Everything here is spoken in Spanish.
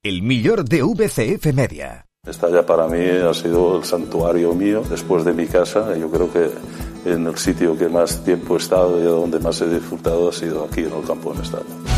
El millor de VCF Media. Estalla para mí ha sido el santuario mío después de mi casa. Yo creo que en el sitio que más tiempo he estado y donde más he disfrutado ha sido aquí en el campo de Mestalla.